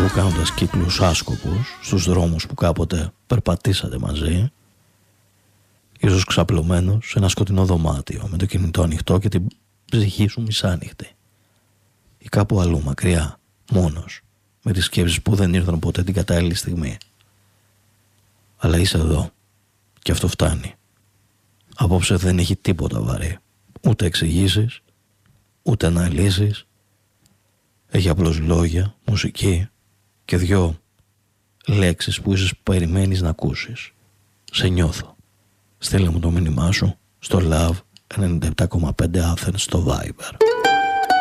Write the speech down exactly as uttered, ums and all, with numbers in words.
που κάνοντας κύκλους άσκοπους στους δρόμους που κάποτε περπατήσατε μαζί, ίσως ξαπλωμένος σε ένα σκοτεινό δωμάτιο με το κινητό ανοιχτό και την ψυχή σου μισάνοιχτη, ή κάπου αλλού μακριά, μόνος, με τις σκέψεις που δεν ήρθαν ποτέ την κατάλληλη στιγμή. Αλλά είσαι εδώ και αυτό φτάνει. Απόψε δεν έχει τίποτα βαρύ, ούτε εξηγήσεις, ούτε αναλύσεις. Έχει απλώς λόγια, μουσική και δυο λέξεις που ίσως περιμένεις να ακούσεις. Σε νιώθω. Στείλε μου το μήνυμά σου στο Love ενενήντα επτά κόμμα πέντε Athens στο Viber.